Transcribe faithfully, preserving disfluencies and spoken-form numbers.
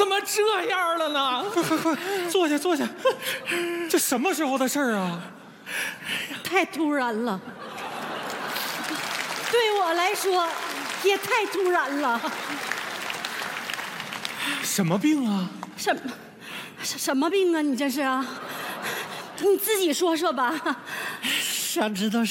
怎么这样了呢？ 快快快，坐下坐下。这什么时候的事儿啊？ 太突然了，对我来说也太突然了。 什么病啊？ 什么什什么病啊？你这是啊？你自己说说吧。 想知道